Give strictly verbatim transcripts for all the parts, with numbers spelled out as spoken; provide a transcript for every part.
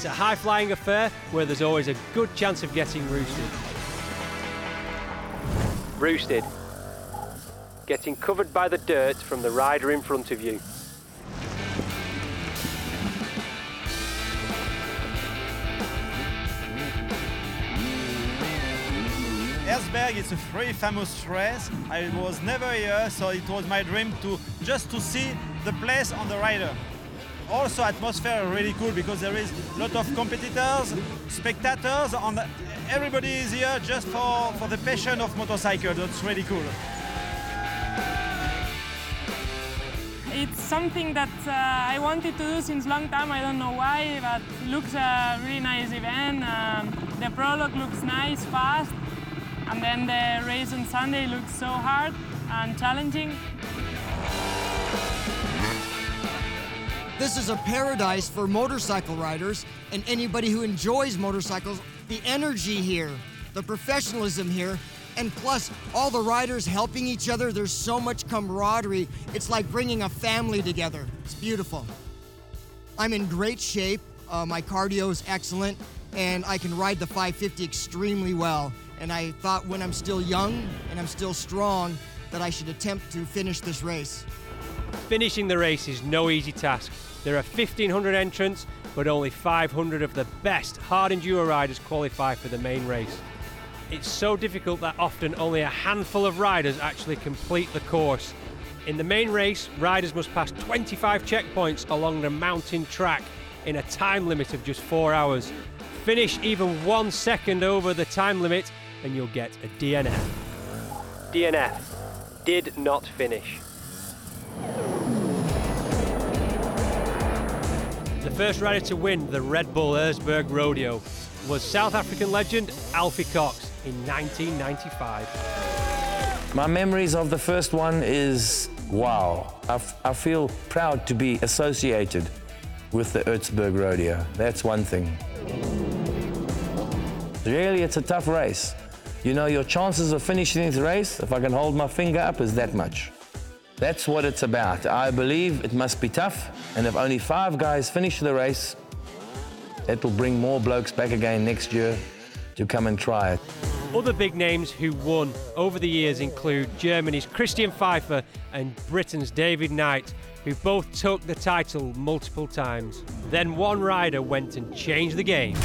It's a high-flying affair where there's always a good chance of getting roosted. Roosted. Getting covered by the dirt from the rider in front of you. Erzberg is a very famous race. I was never here, so it was my dream to just to see the place on the rider. Also, atmosphere really cool because there is a lot of competitors, spectators, and everybody is here just for, for the passion of motorcycle. That's really cool. It's something that uh, I wanted to do since long time. I don't know why, but it looks a really nice event. Um, the prologue looks nice, fast. And then the race on Sunday looks so hard and challenging. This is a paradise for motorcycle riders and anybody who enjoys motorcycles. The energy here, the professionalism here, and plus all the riders helping each other. There's so much camaraderie. It's like bringing a family together. It's beautiful. I'm in great shape. Uh, my cardio is excellent, and I can ride the five fifty extremely well. And I thought when I'm still young and I'm still strong that I should attempt to finish this race. Finishing the race is no easy task. There are fifteen hundred entrants, but only five hundred of the best hard enduro riders qualify for the main race. It's so difficult that often only a handful of riders actually complete the course. In the main race, riders must pass twenty-five checkpoints along the mountain track in a time limit of just four hours. Finish even one second over the time limit and you'll get a D N F. D N F. Did not finish. The first rider to win the Red Bull Erzberg Rodeo was South African legend Alfie Cox in nineteen ninety-five. My memories of the first one is, wow. I, f I feel proud to be associated with the Erzberg Rodeo. That's one thing. Really, it's a tough race. You know, your chances of finishing this race, if I can hold my finger up, is that much. That's what it's about. I believe it must be tough, and if only five guys finish the race, that will bring more blokes back again next year to come and try it. Other big names who won over the years include Germany's Christian Pfeiffer and Britain's David Knight, who both took the title multiple times. Then one rider went and changed the game.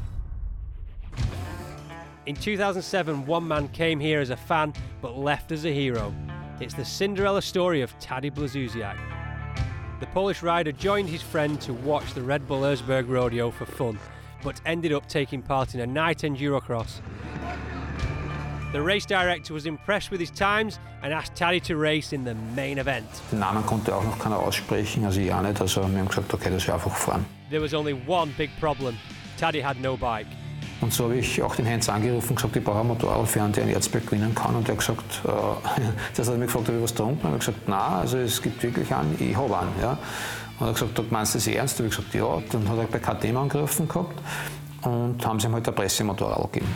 In two thousand seven, one man came here as a fan, but left as a hero. It's the Cinderella story of Tadej Blazusiak. The Polish rider joined his friend to watch the Red Bull Erzberg Rodeo for fun, but ended up taking part in a night endurocross. The race director was impressed with his times and asked Tadej to race in the main event. Den Namen konnte auch noch keiner aussprechen, also ich auch nicht, also wir haben gesagt, okay, das ist einfach fahren. There was only one big problem. Tadej had no bike. Und so habe ich auch den Heinz angerufen und gesagt, ich brauche einen Motorradfahrer, der in Erzberg gewinnen kann. Und er hat gesagt, äh, das hat er mich gefragt, ob ich was da unten habe. Ich habe gesagt, nein, also es gibt wirklich einen, ich habe einen. Ja. Und er hat gesagt, meinst du das ernst? Da habe ich gesagt, ja. Dann hat er bei K T M angerufen gehabt und haben sie ihm halt ein Pressemotorrad gegeben.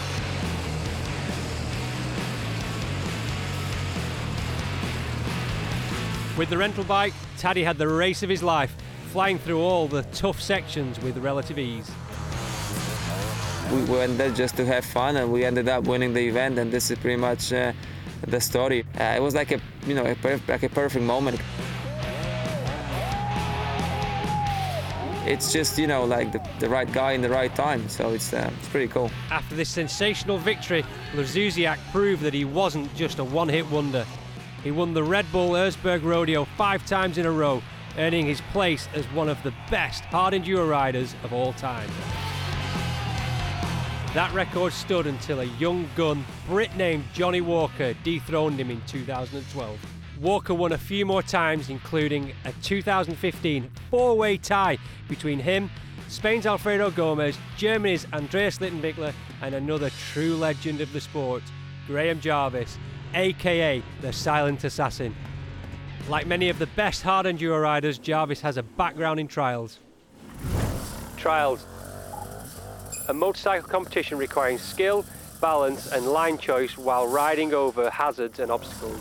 With the rental bike, Tadej had the race of his life, flying through all the tough sections with relative ease. We went there just to have fun, and we ended up winning the event, and this is pretty much uh, the story. Uh, it was like a, you know, a like a perfect moment. It's just, you know, like the, the right guy in the right time, so it's, uh, it's pretty cool. After this sensational victory, Blazusiak proved that he wasn't just a one-hit wonder. He won the Red Bull Erzberg Rodeo five times in a row, earning his place as one of the best hard enduro riders of all time. That record stood until a young gun, Brit named Johnny Walker, dethroned him in two thousand twelve. Walker won a few more times, including a two thousand fifteen four-way tie between him, Spain's Alfredo Gomez, Germany's Andreas Littenbichler, and another true legend of the sport, Graham Jarvis, aka the Silent Assassin. Like many of the best hard enduro riders, Jarvis has a background in trials. Trials. A motorcycle competition requiring skill, balance and line choice while riding over hazards and obstacles.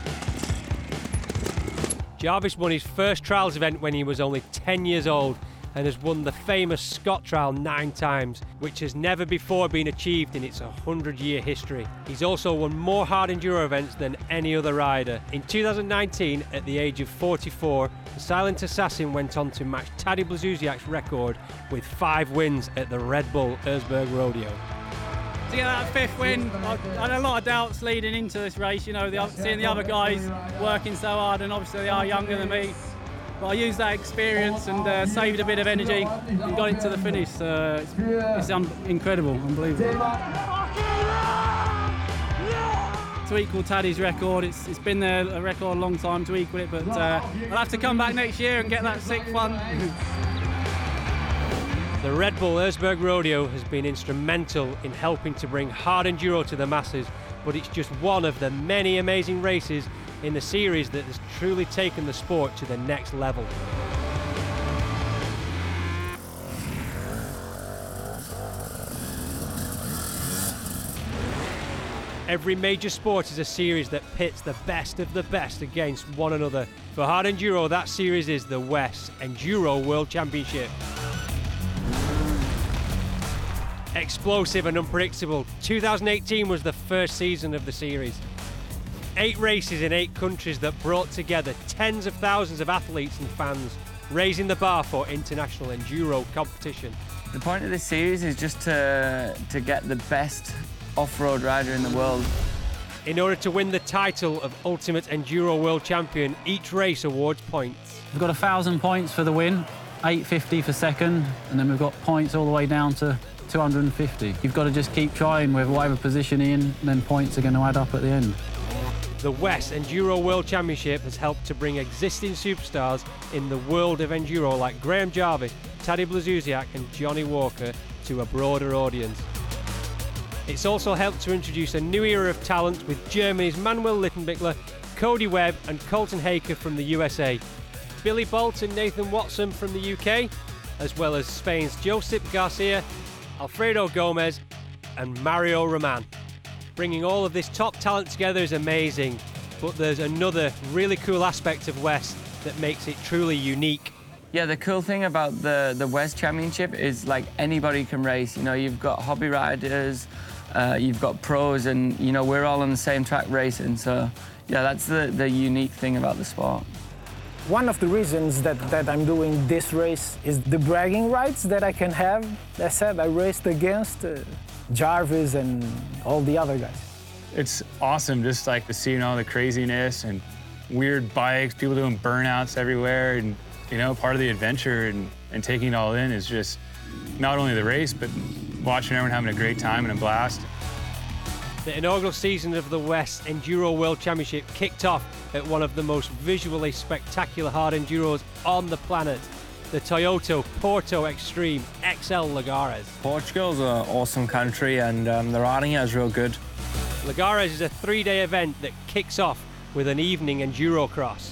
Jarvis won his first trials event when he was only ten years old and has won the famous Scott Trial nine times, which has never before been achieved in its one hundred year history. He's also won more hard enduro events than any other rider. In two thousand nineteen, at the age of forty-four, the Silent Assassin went on to match Tadej Blazusiak's record with five wins at the Red Bull Erzberg Rodeo. To get that fifth win, I had a lot of doubts leading into this race, you know, the, seeing the other guys working so hard, and obviously they are younger than me. But I used that experience and uh, saved a bit of energy and got it to the finish. Uh, it's it's un incredible, unbelievable. To equal Tadej's record, it's, it's been there a record a long time to equal it, but uh, I'll have to come back next year and get that sixth one. The Red Bull Erzberg Rodeo has been instrumental in helping to bring hard enduro to the masses, but it's just one of the many amazing races in the series that has truly taken the sport to the next level. Every major sport is a series that pits the best of the best against one another. For hard enduro, that series is the West Enduro World Championship. Explosive and unpredictable, two thousand eighteen was the first season of the series. Eight races in eight countries that brought together tens of thousands of athletes and fans, raising the bar for international enduro competition. The point of this series is just to, to get the best off-road rider in the world. In order to win the title of Ultimate Enduro World Champion, each race awards points. We've got a thousand points for the win, eight fifty for second, and then we've got points all the way down to two hundred fifty. You've got to just keep trying with whatever position you're in, and then points are going to add up at the end. The West Enduro World Championship has helped to bring existing superstars in the world of enduro like Graham Jarvis, Tadej Blazusiak and Johnny Walker to a broader audience. It's also helped to introduce a new era of talent with Germany's Manuel Littenbichler, Cody Webb and Colton Haker from the U S A, Billy Bolt and Nathan Watson from the U K, as well as Spain's Josep Garcia, Alfredo Gomez and Mario Roman. Bringing all of this top talent together is amazing, but there's another really cool aspect of West that makes it truly unique. Yeah, the cool thing about the, the West Championship is like anybody can race. You know, you've got hobby riders, uh, you've got pros, and you know, we're all on the same track racing. So yeah, that's the, the unique thing about the sport. One of the reasons that, that I'm doing this race is the bragging rights that I can have. As I said, I raced against uh, Jarvis and all the other guys. It's awesome just like to see all the craziness and weird bikes, people doing burnouts everywhere, and you know, part of the adventure and, and taking it all in is just not only the race, but watching everyone having a great time and a blast. The inaugural season of the West Enduro World Championship kicked off at one of the most visually spectacular hard enduros on the planet, the Toyota Porto Extreme X L Lagares. Portugal's an awesome country and um, the riding here is real good. Lagares is a three-day event that kicks off with an evening enduro cross.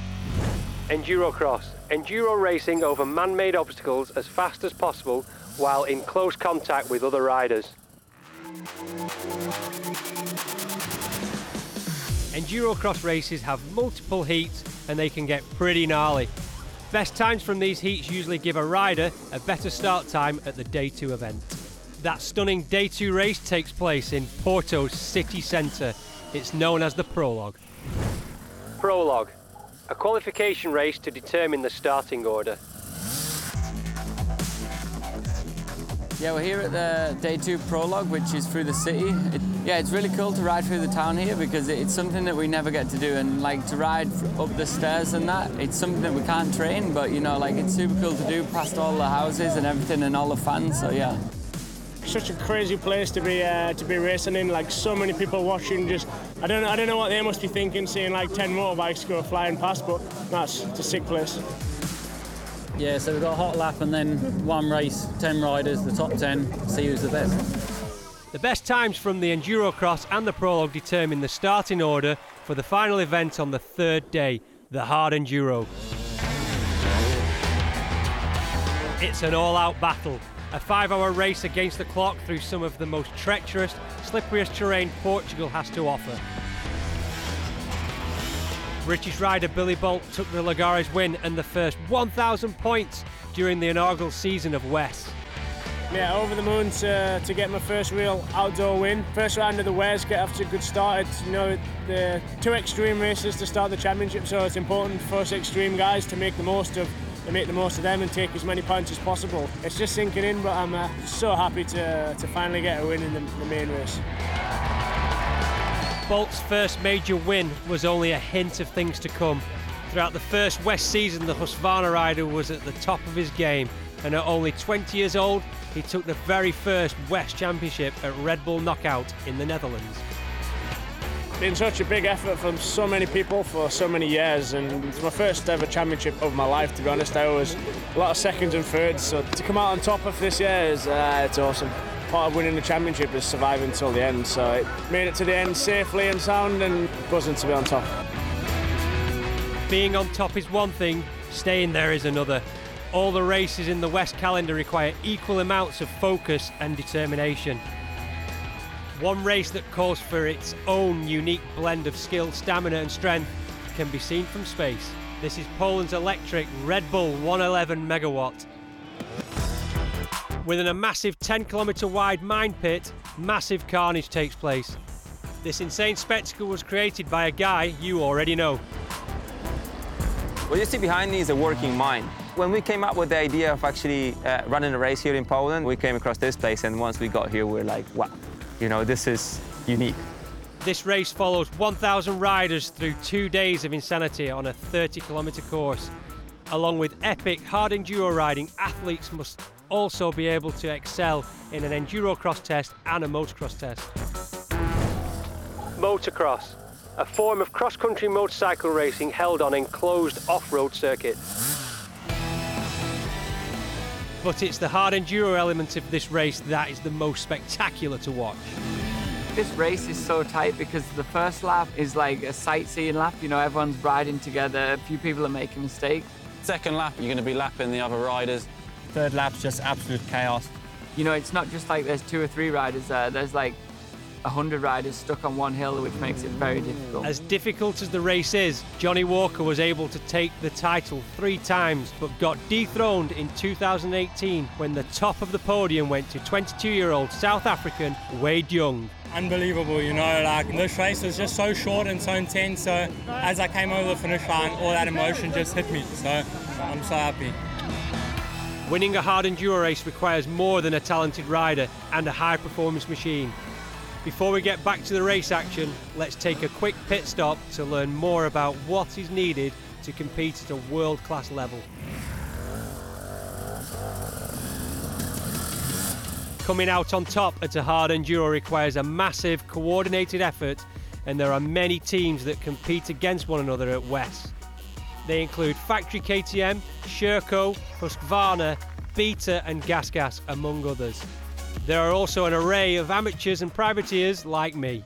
Enduro cross, enduro racing over man-made obstacles as fast as possible while in close contact with other riders. Enduro cross races have multiple heats and they can get pretty gnarly. Best times from these heats usually give a rider a better start time at the day two event. That stunning day two race takes place in Porto's city centre. It's known as the Prologue. Prologue, a qualification race to determine the starting order. Yeah, we're here at the day two prologue, which is through the city. It, yeah, it's really cool to ride through the town here because it's something that we never get to do, and like to ride up the stairs and that, it's something that we can't train, but you know, like it's super cool to do past all the houses and everything and all the fans, so yeah. Such a crazy place to be uh, to be racing in, like so many people watching. Just I don't I don't know what they must be thinking, seeing like ten motorbikes go flying past, but that's it's a sick place. Yeah, so we've got a hot lap and then one race, ten riders, the top ten, see who's the best. The best times from the Enduro Cross and the Prologue determine the starting order for the final event on the third day, the Hard Enduro. It's an all-out battle, a five-hour race against the clock through some of the most treacherous, slipperiest terrain Portugal has to offer. British rider Billy Bolt took the Lagares win and the first one thousand points during the inaugural season of Wes. Yeah, over the moon to, to get my first real outdoor win. First round of the Wes, get off to a good start. It's, you know, the two extreme races to start the championship, so it's important for us extreme guys to make the most of to make the most of them and take as many points as possible. It's just sinking in, but I'm uh, so happy to, to finally get a win in the, the main race. Bolt's first major win was only a hint of things to come. Throughout the first West season, the Husqvarna rider was at the top of his game, and at only twenty years old, he took the very first West Championship at Red Bull Knockout in the Netherlands. It's been such a big effort from so many people for so many years, and it's my first ever championship of my life, to be honest. I was a lot of seconds and thirds, so to come out on top of this year is uh, it's awesome. Part of winning the championship is surviving until the end, so it made it to the end safely and sound, and buzzing to be on top. Being on top is one thing, staying there is another. All the races in the West calendar require equal amounts of focus and determination. One race that calls for its own unique blend of skill, stamina and strength can be seen from space. This is Poland's electric Red Bull one eleven megawatt. Within a massive ten kilometre wide mine pit, massive carnage takes place. This insane spectacle was created by a guy you already know. What you see behind me is a working mine. When we came up with the idea of actually uh, running a race here in Poland, we came across this place, and once we got here, we were like, wow, you know, this is unique. This race follows one thousand riders through two days of insanity on a thirty kilometre course. Along with epic hard enduro riding, athletes must also be able to excel in an enduro cross test and a motocross test. Motocross, a form of cross-country motorcycle racing held on enclosed off-road circuits. But it's the hard enduro element of this race that is the most spectacular to watch. This race is so tight because the first lap is like a sightseeing lap. You know, everyone's riding together, a few people are making mistakes. Second lap, you're going to be lapping the other riders. Third lap's just absolute chaos. You know, it's not just like there's two or three riders there, there's like a hundred riders stuck on one hill, which makes it very difficult. As difficult as the race is, Johnny Walker was able to take the title three times, but got dethroned in two thousand eighteen when the top of the podium went to twenty-two-year-old South African Wade Young. Unbelievable, you know, like this race was just so short and so intense, so as I came over the finish line, all that emotion just hit me, so I'm so happy. Winning a hard enduro race requires more than a talented rider and a high-performance machine. Before we get back to the race action, let's take a quick pit stop to learn more about what is needed to compete at a world-class level. Coming out on top at a hard enduro requires a massive coordinated effort, and there are many teams that compete against one another at Wes. They include Factory K T M, Sherco, Husqvarna, Beta and GasGas, among others. There are also an array of amateurs and privateers like me.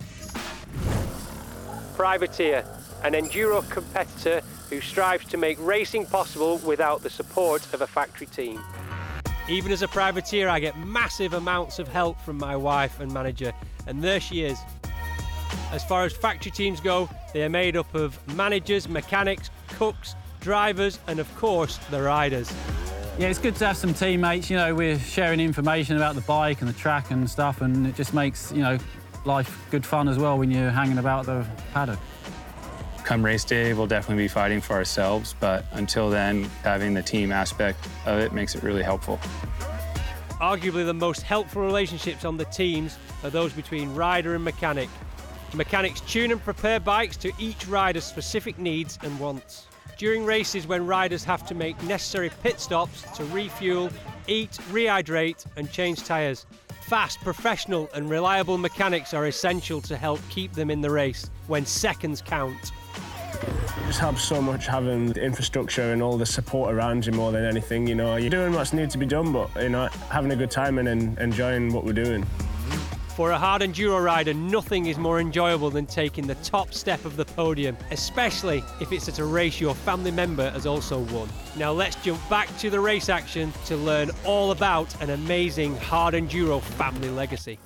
Privateer, an enduro competitor who strives to make racing possible without the support of a factory team. Even as a privateer, I get massive amounts of help from my wife and manager, and there she is. As far as factory teams go, they are made up of managers, mechanics, cooks, drivers, and of course, the riders. Yeah, it's good to have some teammates. You know, we're sharing information about the bike and the track and stuff, and it just makes, you know, life good fun as well when you're hanging about the paddock. Come race day, we'll definitely be fighting for ourselves, but until then, having the team aspect of it makes it really helpful. Arguably the most helpful relationships on the teams are those between rider and mechanic. Mechanics tune and prepare bikes to each rider's specific needs and wants. During races when riders have to make necessary pit stops to refuel, eat, rehydrate and change tyres, fast, professional and reliable mechanics are essential to help keep them in the race when seconds count. It just helps so much having the infrastructure and all the support around you more than anything. You know, you're doing what's needs to be done, but you know, having a good time and, and enjoying what we're doing. For a hard enduro rider, nothing is more enjoyable than taking the top step of the podium, especially if it's at a race your family member has also won. Now let's jump back to the race action to learn all about an amazing hard enduro family legacy.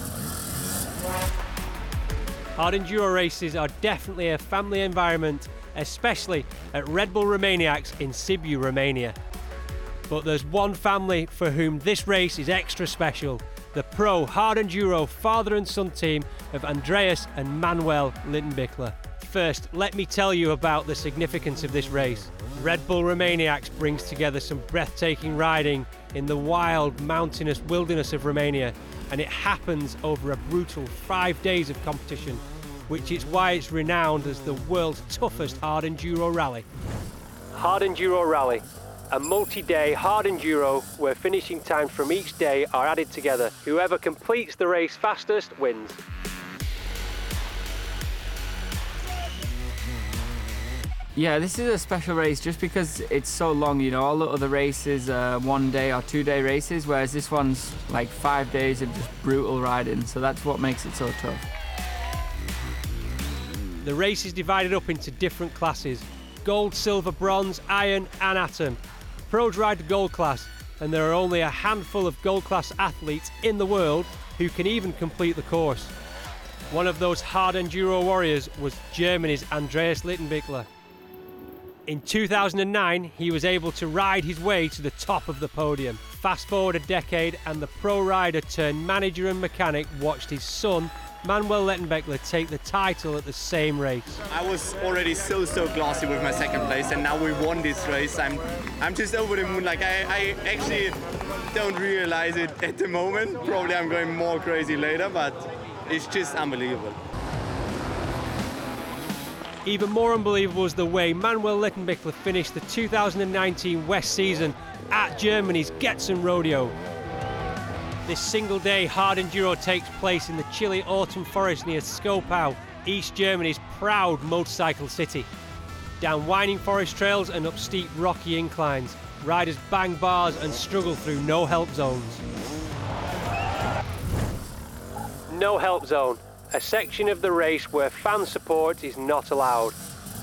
Hard enduro races are definitely a family environment, especially at Red Bull Romaniacs in Sibiu, Romania. But there's one family for whom this race is extra special, the Pro Hard Enduro father and son team of Andreas and Manuel Littenbichler. First, let me tell you about the significance of this race. Red Bull Romaniacs brings together some breathtaking riding in the wild, mountainous wilderness of Romania, and it happens over a brutal five days of competition, which is why it's renowned as the world's toughest hard enduro rally. Hard Enduro Rally, a multi-day hard enduro where finishing times from each day are added together. Whoever completes the race fastest wins. Yeah, this is a special race just because it's so long. You know, all the other races are one day or two day races, whereas this one's like five days of just brutal riding, so that's what makes it so tough. The race is divided up into different classes: gold, silver, bronze, iron and atom. Pros ride the gold class, and there are only a handful of gold class athletes in the world who can even complete the course. One of those hard enduro warriors was Germany's Andreas Littenbichler. In two thousand nine, he was able to ride his way to the top of the podium. Fast forward a decade and the pro rider turned manager and mechanic watched his son, Manuel Littenbichler, take the title at the same race. I was already so, so glossy with my second place, and now we won this race. I'm, I'm just over the moon. Like, I, I actually don't realize it at the moment. Probably I'm going more crazy later, but it's just unbelievable. Even more unbelievable was the way Manuel Littenbichler finished the two thousand nineteen West season at Germany's Getzen Rodeo. This single-day hard enduro takes place in the chilly autumn forest near Skopau, East Germany's proud motorcycle city. Down winding forest trails and up steep rocky inclines, riders bang bars and struggle through no-help zones. No-help zone. A section of the race where fan support is not allowed.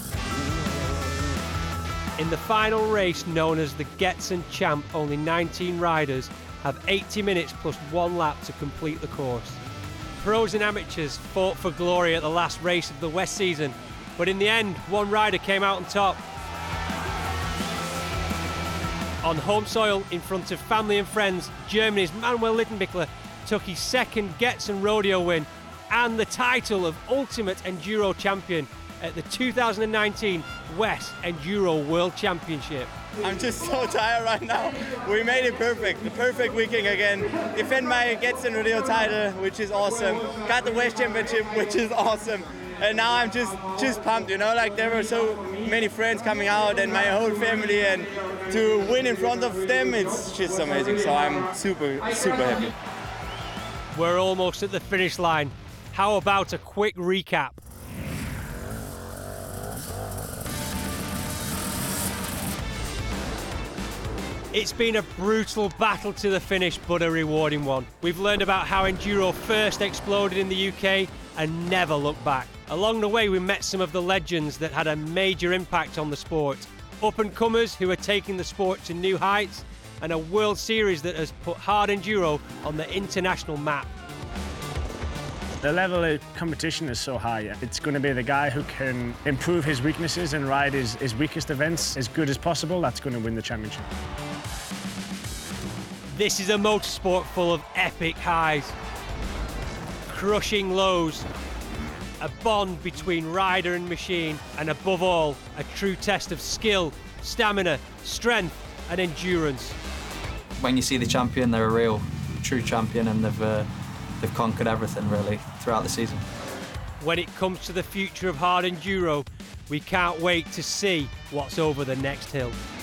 In the final race, known as the Getzen Champ, only nineteen riders have eighty minutes plus one lap to complete the course. Pros and amateurs fought for glory at the last race of the West season, but in the end, one rider came out on top. On home soil, in front of family and friends, Germany's Manuel Littenbichler took his second Getzen Rodeo win and the title of Ultimate Enduro Champion at the two thousand nineteen West Enduro World Championship. I'm just so tired right now. We made it perfect. The perfect weekend again. Defend my Getzen Rodeo title, which is awesome. Got the West Championship, which is awesome. And now I'm just, just pumped, you know, like there were so many friends coming out and my whole family, and to win in front of them, it's just amazing. So I'm super, super happy. We're almost at the finish line. How about a quick recap? It's been a brutal battle to the finish, but a rewarding one. We've learned about how enduro first exploded in the U K and never looked back. Along the way, we met some of the legends that had a major impact on the sport. Up-and-comers who are taking the sport to new heights, and a World Series that has put hard enduro on the international map. The level of competition is so high. It's going to be the guy who can improve his weaknesses and ride his, his weakest events as good as possible that's going to win the championship. This is a motorsport full of epic highs, crushing lows, a bond between rider and machine, and above all, a true test of skill, stamina, strength and endurance. When you see the champion, they're a real, true champion, and they've uh, They've conquered everything, really, throughout the season. When it comes to the future of hard enduro, we can't wait to see what's over the next hill.